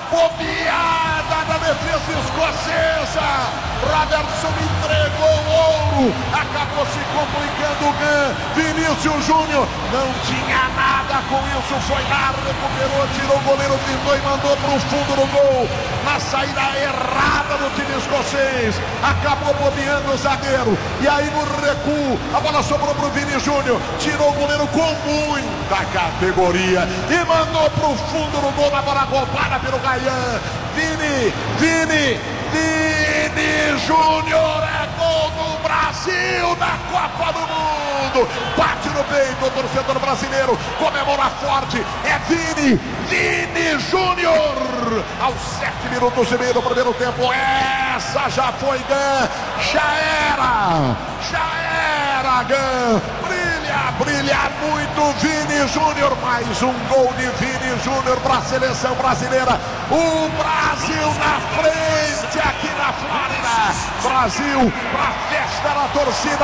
bobeada da defesa escocesa. Robertson entregou o ouro, acabou se complicando o Gunn. Vinícius Júnior não tinha nada com isso, foi lá, recuperou, tirou o goleiro, pintou e mandou para o fundo do gol. Na saída errada do time escocês, acabou bobeando o zagueiro. E aí no recuo, a bola sobrou para o Vini Júnior, tirou o goleiro com muita categoria e mandou para o fundo do gol, na bola roubada pelo Ryan. Vini Júnior, é gol do Brasil na Copa do Mundo. Bate no peito o torcedor brasileiro, comemora forte. É Vini Júnior. Aos 7 minutos e meio do primeiro tempo. Essa já foi Gunn. Já era Gunn. Brilha muito Vini Júnior. Mais um gol de Vini Júnior para a seleção brasileira. O Brasil na frente aqui na Flórida. Brasil para a festa da torcida.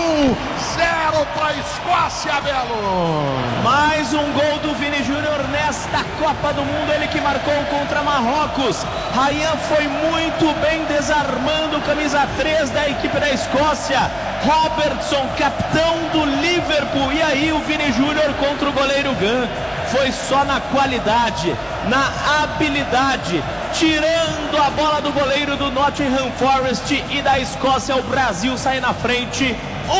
1-0 para a Escócia, Belo. Mais um gol do Vini Júnior nesta Copa do Mundo. Ele que marcou contra Marrocos. Ryan foi muito bem desarmando o camisa 3 da equipe da Escócia. Robertson, capitão do Liverpool. E aí o Vini Júnior contra o goleiro Gunn. Foi só na qualidade, na habilidade, tirando a bola do goleiro do Nottingham Forest e da Escócia. O Brasil sai na frente.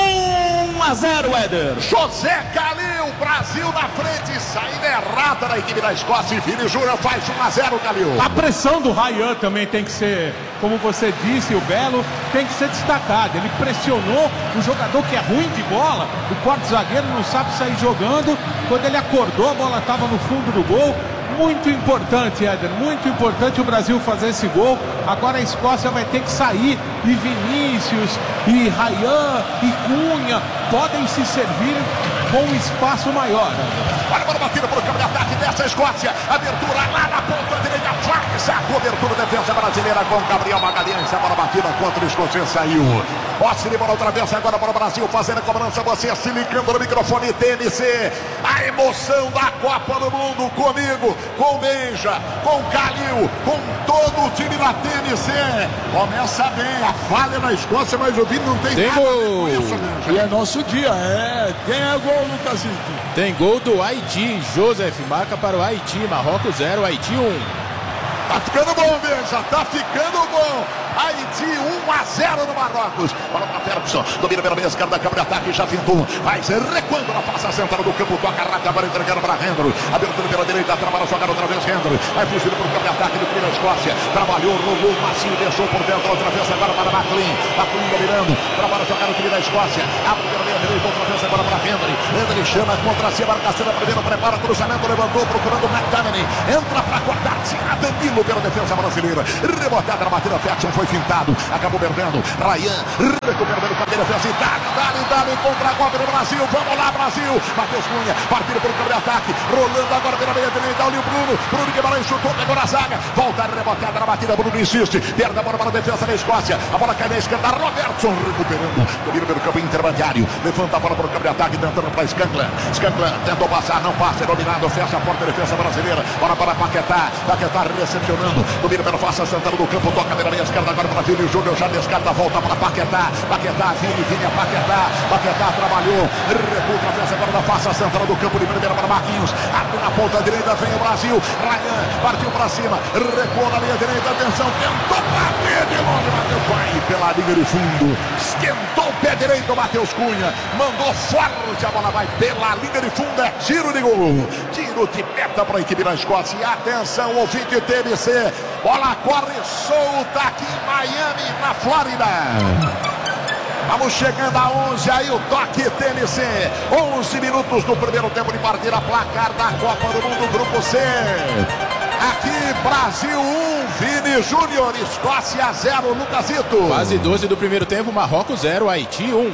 1-0, Éder. José Calil, Brasil na frente, saída errada da equipe da Escócia e Vini Júnior faz 1-0, Calil. A pressão do Ryan também tem que ser, como você disse, o Belo, tem que ser destacada. Ele pressionou um jogador que é ruim de bola, o quarto zagueiro não sabe sair jogando. Quando ele acordou, a bola estava no fundo do gol. Muito importante, Éder, muito importante o Brasil fazer esse gol. Agora a Escócia vai ter que sair e Vinícius, e Ryan, e Cunha podem se servir com um espaço maior. Olha a bola batida para o campo de ataque dessa Escócia. Abertura lá na ponta direita. Faz a cobertura da defesa brasileira com Gabriel Magalhães. A bola batida contra o escocês saiu. Ótimo, bola outra vez agora para o Brasil fazendo a cobrança. Você se ligando no microfone TNC. A emoção da Copa do Mundo comigo, com Benja, com Calil, com todo o time da TNC. Começa bem, a falha na Escócia, mas o Vini não tem nada a ver com isso, Benja. E é nosso dia, Quem é gol, Lucasito? Tem gol do Haiti. Joseph marca para o Haiti. Marrocos 0, Haiti 1. Tá ficando bom, Benja, tá ficando bom. Haiti 1-0 no Marrocos. Bola para Ferguson, domina pela meia esquerda, câmara de ataque, já pintou. Vai recuando na face central do campo, toca rápido, agora entregando para Hendry. Abertura pela direita, trabalha a jogada outra vez, Hendry. Vai fugindo para o campo de ataque do time da Escócia. Trabalhou, rolou, macio, deixou por dentro, outra vez agora para McLean. McLean dominando, trabalha a jogada do time da Escócia. Abre pela meia direita, outra vez agora para Hendry. Hendry chama contra si, a marcação da primeira, prepara cruzamento, levantou, procurando o McTominay. Entra para cortar, tira Danilo pela defesa brasileira. Rebotada na batida, Ferguson foi fintado, acabou perdendo. Ryan recuperando com a defesa e dá-lhe contra a Copa do Brasil. Vamos lá, Brasil. Matheus Cunha, partindo por campo de ataque, rolando agora pela meia direita. Olha o Bruno Guimarães chutou, pegou na zaga, volta rebotada na batida. Bruno insiste, perde a bola para a defesa da Escócia. A bola cai na esquerda, Robertson recuperando, domina pelo campo intermediário, levanta a bola para o campo de ataque, tentando para Scankland. Scankland tentou passar, não passa, é dominado, fecha a porta da defesa brasileira. Bola para Paquetá recepcionando, domina pela face central do campo, toca pela meia esquerda agora para Vini Júnior, já descarta, volta para Paquetá, Vini, Paquetá trabalhou, recua outra vez agora na face central do campo, de primeira para Marquinhos, abre na ponta direita, vem o Brasil, Ryan partiu para cima, recuou na linha direita, atenção, tentou bater de longe, Matheus, vai pela linha de fundo, esquentou o pé direito, Matheus Cunha, mandou forte, a bola vai pela linha de fundo, é tiro de gol, tiro de meta para a equipe da Escócia, e atenção, ouvinte TNC, bola corre solta aqui em Miami, na Flórida. Vamos chegando a 11, aí o toque TNC. 11 minutos do primeiro tempo de partida, placar da Copa do Mundo, Grupo C. Aqui, Brasil 1, Vini Júnior, Escócia 0, Lucasito. Quase 12 do primeiro tempo, Marrocos 0, Haiti 1.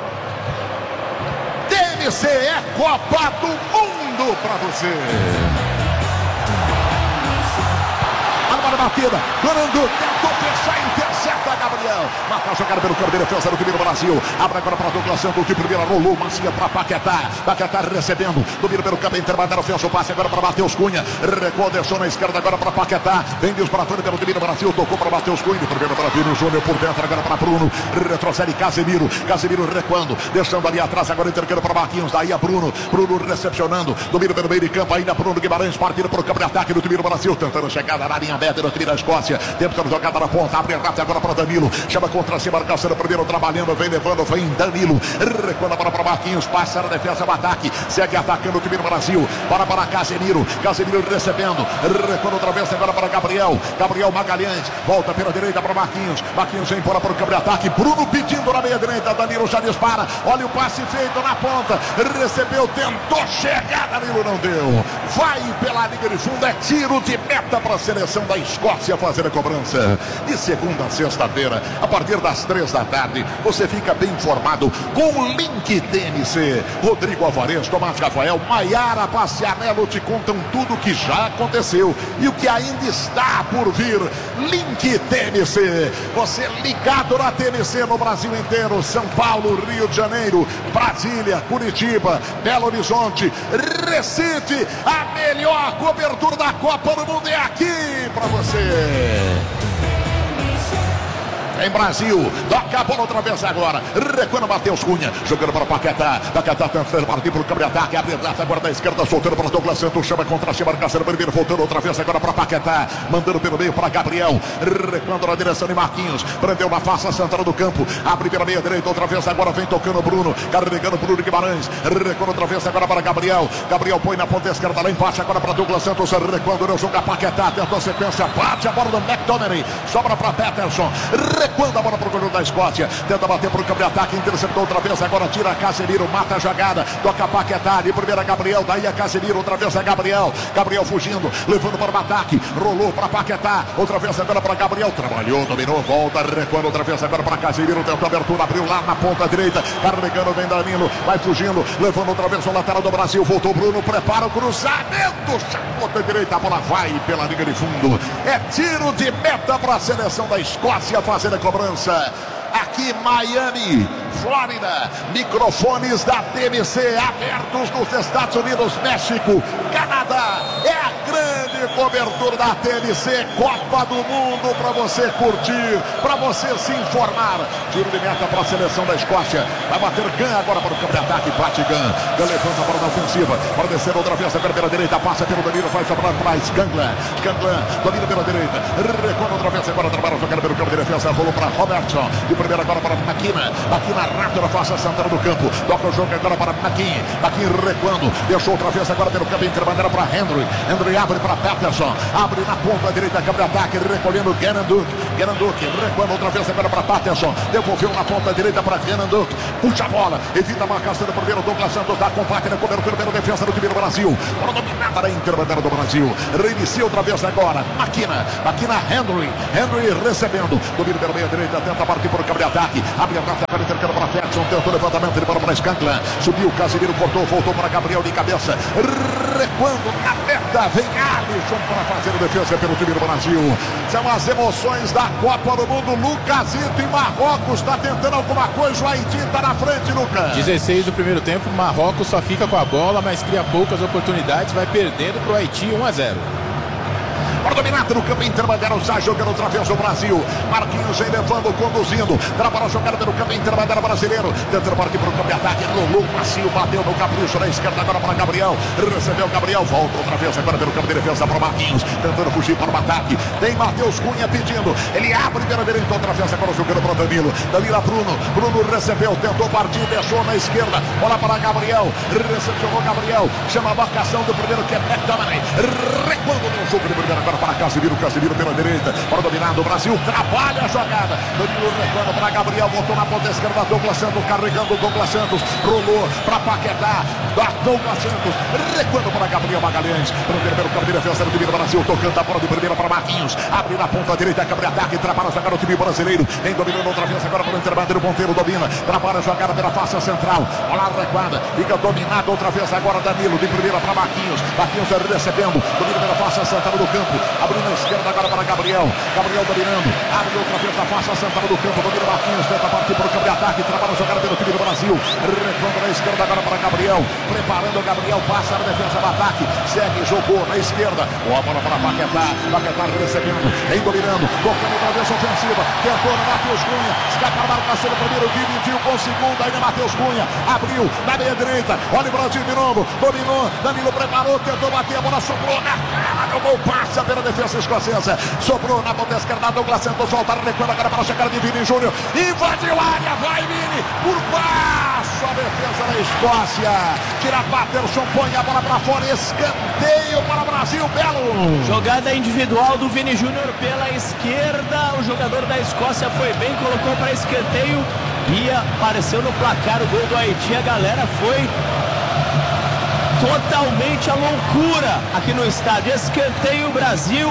TNC é Copa do Mundo pra você. A batida, Gorandu tentou fechar em terceiro. intercepta Gabriel. Mata a jogada pelo campo de defesa do time do Brasil. Abre agora para Douglas Santos, de primeira rolou, Macia para Paquetá. Paquetá recebendo, domina pelo campo intermediário, fecha o passe agora para Matheus Cunha. Recuou, deixou na esquerda agora para Paquetá. Vem disparatando pelo time do Brasil, tocou para Matheus Cunha. Primeiro para Vini Júnior por dentro, agora para Bruno. Retrocede Casemiro. Casemiro recuando, deixando ali atrás, agora entregando para Marquinhos. Daí a Bruno. Bruno recepcionando, domina pelo meio de campo, ainda Bruno Guimarães partindo para o campo de ataque do time do Brasil, tentando chegar na linha aberta do time da Escócia. Tentando jogada na ponta, abre rápido agora para Danilo. Chama contra cima, marcação do primeiro, trabalhando, vem levando, vem Danilo. Recuando a bola para Marquinhos, passa na defesa, o ataque. Segue atacando o time do Brasil. Para Casemiro. Casemiro recebendo. Recuando outra vez agora para Gabriel. Gabriel Magalhães. Volta pela direita para Marquinhos. Marquinhos vem para o campo de ataque. Bruno pedindo na meia direita. Danilo já dispara. Olha o passe feito na ponta. Recebeu, tentou chegar. Danilo não deu. Vai pela linha de fundo. É tiro de meta para a seleção da Escócia fazer a cobrança. De segunda a sexta-feira, a partir das 3 da tarde, você fica bem informado com o Link TNC. Rodrigo Alvarez, Tomás Rafael, Maiara Pacianello te contam tudo o que já aconteceu e o que ainda está por vir. Link TNC. Você ligado na TNC no Brasil inteiro. São Paulo, Rio de Janeiro, Brasília, Curitiba, Belo Horizonte, Recife. A melhor cobertura da Copa do Mundo é aqui para você. Em Brasil, toca a bola outra vez agora. Recuando Matheus Cunha, jogando para Paquetá. Paquetá tentando partir para o campo de ataque. Abre agora da esquerda, soltando para Douglas Santos. Chama contra cima, marcação primeiro, voltando outra vez agora para Paquetá. Mandando pelo meio para Gabriel. Recuando na direção de Marquinhos. Prendeu na face central do campo. Abre pela meia direita, outra vez agora vem tocando Bruno. Carregando Bruno Guimarães. Recuando outra vez agora para Gabriel. Gabriel põe na ponta esquerda, lá embaixo agora para Douglas Santos. Recuando, não joga Paquetá. Tentou a sequência, bate a bola do McTominay. Sobra para Peterson. Recuando a bola para o goleiro da Escócia. Tenta bater para o campo de ataque. Interceptou outra vez. Agora tira Casemiro. Mata a jogada. Toca Paquetá. De primeira Gabriel. Daí a Casemiro. Outra vez a Gabriel. Gabriel fugindo. Levando para o ataque. Rolou para Paquetá. Outra vez agora para Gabriel. Trabalhou. Dominou. Volta. Recuando outra vez agora para Casemiro. Tentou abertura. Abriu lá na ponta direita. Carregando. Vem Danilo. Vai fugindo. Levando outra vez o lateral do Brasil. Voltou Bruno. Prepara o cruzamento. Chapota direita. A bola vai pela linha de fundo. É tiro de meta para a seleção da Escócia fazer a cobrança. Aqui Miami, Flórida, microfones da TNC abertos nos Estados Unidos, México, Canadá. É a grande cobertura da TNC, Copa do Mundo, para você curtir, para você se informar. Tiro de meta para a seleção da Escócia. Vai bater Gunn agora para o campo de ataque. Bate Gunn. Gunn levanta a bola na ofensiva. Para descer outra vez agora pela direita. Passa pelo Danilo. Vai sobrar para Scanglan. Scanglan domina pela direita. Recorre outra vez agora. Trabalha jogando pelo campo de defesa. Rolou para Robertson. De primeira agora para Maquina. Maquina rápido na face central do campo. Toca o jogo agora para Maquin. Maquin recuando. Deixou outra vez agora pelo campo intermediário para Henry. Henry abre para Peterson. Abre na ponta direita. Câmbio de ataque. Recolhendo Gueranduk. Gueranduk recuando outra vez agora para Peterson. Devolveu na ponta direita para Gueranduk. Puxa a bola. Evita a marcação do primeiro. Douglas Santos dá combate na cobertura pela defesa do time do Brasil. Bola dominada na intermediária do Brasil. Reinicia outra vez agora. Maquina. Maquina Henry. Henry recebendo. Domínio pela meia direita. Tenta partir para o câmbio de ataque. Abre a rata para intercâmbio para Peterson. Tentou levantamento. Ele para Scanglan. Subiu. Casemiro cortou. Voltou para Gabriel de cabeça. Recuando na meta. Vem Alisson para fazer a defesa pelo time do Brasil. São as emoções da Copa do Mundo. Lucasito em Marrocos. Está tentando alguma coisa. O Haiti está na frente, Lucas. 16 do primeiro tempo. Marrocos só fica com a bola, mas cria poucas oportunidades. Vai perdendo para o Haiti 1-0. Para dominado no campo intermediário, sai jogando outra vez o Brasil. Marquinhos vem levando, conduzindo. Trabalha a jogada pelo campo intermediário brasileiro. Tentando partir para o campo de ataque. Lulu, macio, bateu no capricho na esquerda agora para Gabriel. Recebeu Gabriel, volta outra vez agora pelo campo de defesa para Marquinhos. Tentando fugir para o ataque. Tem Matheus Cunha pedindo. Ele abre pela direita outra vez agora jogando para Danilo. Danilo Bruno. Bruno recebeu, tentou partir, deixou na esquerda. Bola para Gabriel. Recepcionou Gabriel. Chama a marcação do primeiro que é McTominay. Recuando no jogo de primeiro agora para Casemiro, Casemiro pela direita, para dominar do Brasil, trabalha a jogada, Danilo recuando para Gabriel, botou na ponta esquerda, Douglas Santos, carregando Douglas Santos, rolou para Paquetá, da Douglas Santos, recuando para Gabriel Magalhães, primeiro pelo campo de defesa do time do Brasil, tocando a bola de primeira para Marquinhos, abre na ponta direita, câmbio de ataque, trabalha a jogada do time brasileiro, vem dominando outra vez agora para o intermediário, Ponteiro domina, trabalha a jogada pela face central, bola recuada, fica dominado outra vez agora Danilo, de primeira para Marquinhos, Marquinhos recebendo, domina pela face central do campo. Abriu na esquerda agora para Gabriel. Gabriel dominando. Abre outra vez na faixa central do campo. Domina Marquinhos. Tenta partir para o campo de ataque. Trabalha a jogada pelo time do Brasil. Recuando na esquerda agora para Gabriel. Preparando o Gabriel. Passa na defesa do ataque. Segue, jogou na esquerda. Boa bola para Paquetá. Paquetá recebendo. Vem dominando. Tocando para a vez ofensiva. Tentou no Matheus Cunha. Escapa a marcação do primeiro. Dividiu com o segundo. Ainda Matheus Cunha. Abriu na meia direita. Olha o Brasil de novo. Dominou. Danilo preparou. Tentou bater. A bola sobrou na cara. Jogou passa pela defesa escocesa. Sobrou na ponta esquerda. Douglas Santos volta. Recuando agora para a chegada de Vini Júnior. Invadiu a área. Vai Vini. Por baixo. A defesa da Escócia. Tira Patterson. Põe a bola para fora. Escanteio para o Brasil. Belo. Jogada individual do Vini Júnior pela esquerda. O jogador da Escócia foi bem. Colocou para escanteio. E apareceu no placar o gol do Haiti. A galera foi totalmente a loucura aqui no estádio. Escanteio Brasil.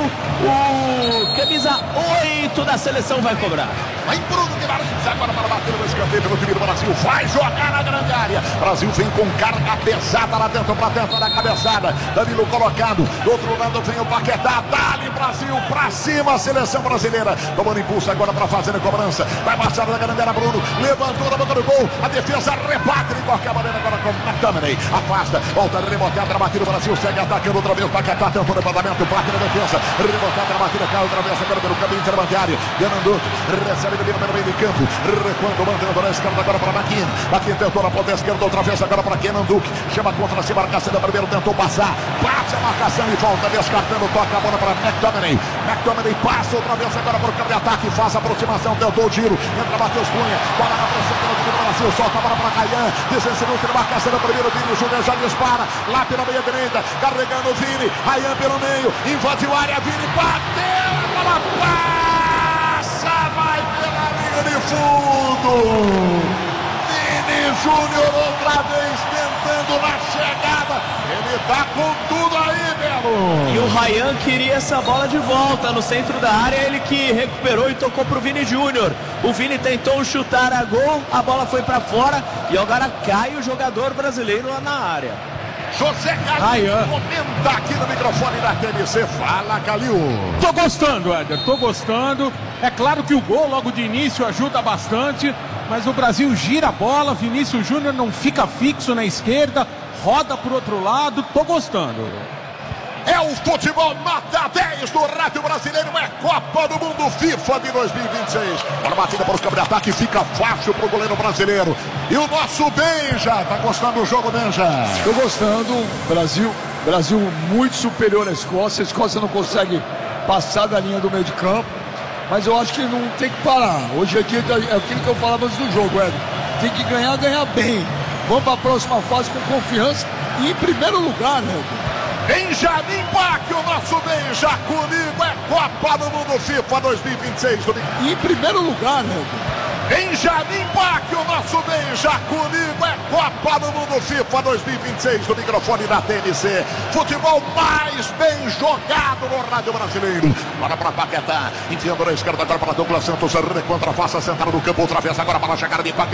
O camisa 8 da seleção vai cobrar. Vai Bruno Guimarães agora para bater no escanteio pelo time do Brasil. Vai jogar na grande área. Brasil vem com carga pesada lá dentro para tentar da cabeçada. Danilo colocado. Do outro lado vem o Paquetá. Dali Brasil para cima. A seleção brasileira tomando impulso agora para fazer a cobrança. Vai passar na grande área. Bruno levantou na boca do gol. A defesa rebate de qualquer maneira agora com McTominay. Afasta. Volta a rebotada. Bate no Brasil. Segue atacando outra vez. Paquetá tentou o levantamento. Bate na defesa. Rebotada. Batida. Cai outra vez agora pelo caminho intermediário. Fernando recebe pelo meio de campo, recuando, mantendo na esquerda agora para Maquin. Maquin tentou na ponta esquerda, outra vez agora para Kenan Duque. Chama contra si, marcação da primeiro, tentou passar. Bate a marcação e volta, descartando, toca a bola para McTominay. McTominay passa outra vez agora para o campo de ataque, faz a aproximação, tentou o giro. Entra Matheus Cunha, bola na pressão pelo time do Brasil, solta a bola para Ryan. 16 segundos de marcação da primeiro, Vini Júnior já dispara. Lá pela meia direita, carregando o Vini. Ryan pelo meio, invadiu a área, Vini bateu, a bola passa, vai pela de fundo. Vini Júnior outra vez tentando na chegada. Ele tá com tudo aí, Belo. E o Ryan queria essa bola de volta no centro da área. Ele que recuperou e tocou pro Vini Júnior. O Vini tentou chutar a gol. A bola foi para fora. E agora cai o jogador brasileiro lá na área. José Calil comenta aqui no microfone da TNC. Fala, Calil. Tô gostando, Éder, tô gostando. É claro que o gol logo de início ajuda bastante, mas o Brasil gira a bola, Vinícius Júnior não fica fixo na esquerda, roda pro outro lado, tô gostando. É o futebol nota 10 do Rádio Brasileiro, é Copa do Mundo FIFA de 2026. Bola batida para o campo de ataque, fica fácil pro goleiro brasileiro. E o nosso Benja, tá gostando do jogo, Benja? Tô gostando, Brasil muito superior à Escócia. A Escócia não consegue passar da linha do meio de campo, mas eu acho que não tem que parar. Hoje é dia, é aquilo que eu falava antes do jogo, Ed. Tem que ganhar bem. Vamos para a próxima fase com confiança e em primeiro lugar, Ed. Benjamin Bach, o nosso Benja, comigo é Copa do Mundo FIFA 2026. E em primeiro lugar, Ed. Benjamin Bach, o nosso Benja, comigo é Copa do Mundo FIFA 2026 do microfone da TNC. Futebol mais bem jogado no Rádio Brasileiro. Bora para Paquetá, enfiando na esquerda agora para Douglas Santos, recontra a face central do campo, outra vez agora para a chegada de Paquetá.